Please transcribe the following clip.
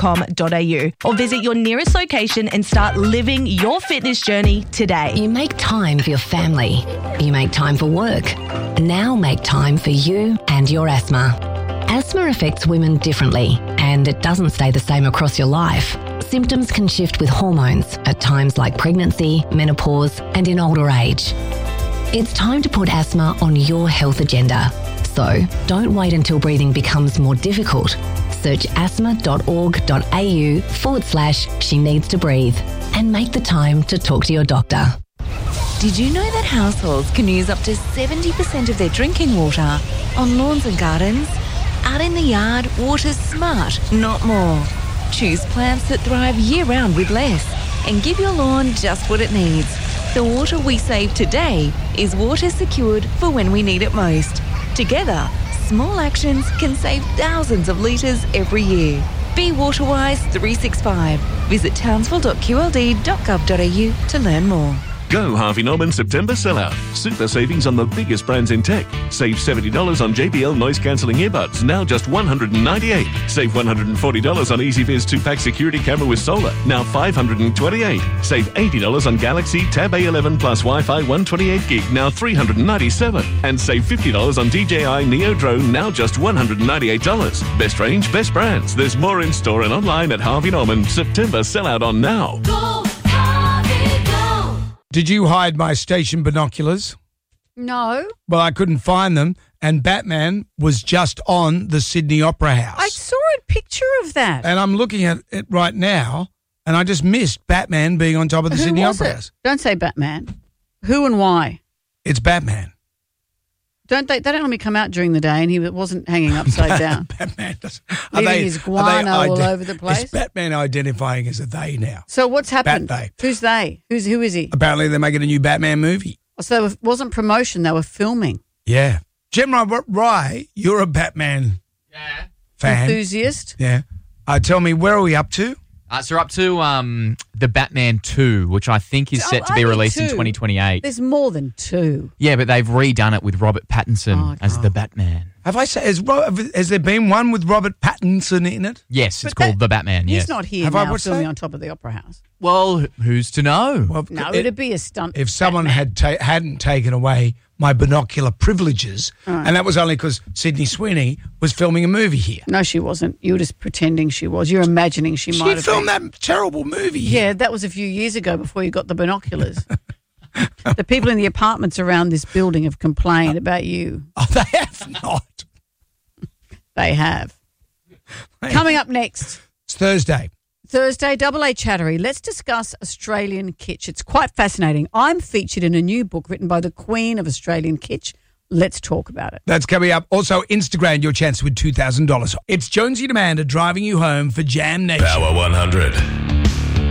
asthma.com.au or visit your nearest location and start living your fitness journey today. You make time for your family. You make time for work. Now make time for you and your asthma. Asthma affects women differently, and it doesn't stay the same across your life. Symptoms can shift with hormones at times like pregnancy, menopause, and in older age. It's time to put asthma on your health agenda. So don't wait until breathing becomes more difficult. Search asthma.org.au/she needs to breathe and make the time to talk to your doctor. Did you know that households can use up to 70% of their drinking water on lawns and gardens? Out in the yard, water's smart, not more. Choose plants that thrive year-round with less and give your lawn just what it needs. The water we save today is water secured for when we need it most. Together, small actions can save thousands of litres every year. Be Waterwise 365. Visit townsville.qld.gov.au to learn more. Go Harvey Norman September sellout. Super savings on the biggest brands in tech. Save $70 on JBL noise-cancelling earbuds, now just $198. Save $140 on EasyViz 2-pack security camera with solar, now $528. Save $80 on Galaxy Tab A11 plus Wi-Fi 128 gig, now $397. And save $50 on DJI Neo Drone, now just $198. Best range, best brands. There's more in store and online at Harvey Norman. September sellout on now. Go, Harvey, go. Did you hide my station binoculars? No. Well, I couldn't find them, and Batman was just on the Sydney Opera House. I saw a picture of that. And I'm looking at it right now, and I just missed Batman being on top of the Sydney Opera House. Don't say Batman. Who and why? It's Batman. Don't they don't normally come out during the day, and he wasn't hanging upside down. Batman doesn't. Leaving his guano all over the place. Is Batman identifying as a they now? So what's happened? Bat-they. Who's they? Who is he? Apparently they're making a new Batman movie. So it wasn't promotion, they were filming. Yeah. Gemma Rye, you're a Batman fan. Enthusiast. Yeah. Tell me, where are we up to? So we're up to the Batman 2, which I think is set to be released in 2028. There's more than two. Yeah, but they've redone it with Robert Pattinson as the Batman. Have I said, has there been one with Robert Pattinson in it? Yes, it's called The Batman, He's yes. not here Have now I watched filming that? on top of the Opera House. Well, who's to know? Well, No, it'd be a stunt. If someone hadn't taken away my binocular privileges, and that was only because Sydney Sweeney was filming a movie here. No, she wasn't. You were just pretending she was. You're imagining she might have filmed been. that terrible movie. Yeah, that was a few years ago before you got the binoculars. The people in the apartments around this building have complained about you. Oh, they have not. They have. Coming up next. It's Thursday, Double A Chattery. Let's discuss Australian kitsch. It's quite fascinating. I'm featured in a new book written by the Queen of Australian kitsch. Let's talk about it. That's coming up. Also, Instagram your chance to win $2,000. It's Jonesy and Amanda driving you home for Jam Nation. Power 100.